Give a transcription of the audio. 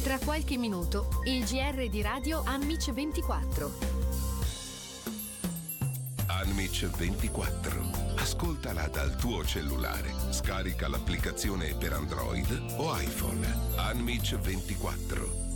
Tra qualche minuto, il GR di Radio Anmic 24. Anmic 24. Ascoltala dal tuo cellulare. Scarica l'applicazione per Android o iPhone. Anmic 24.